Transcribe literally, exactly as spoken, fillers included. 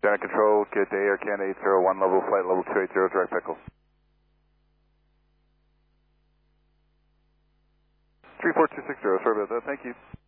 Center Control, good day, Air Canada eight zero one, level flight level two eighty, direct Pickles. three four two six zero, sorry about that, thank you.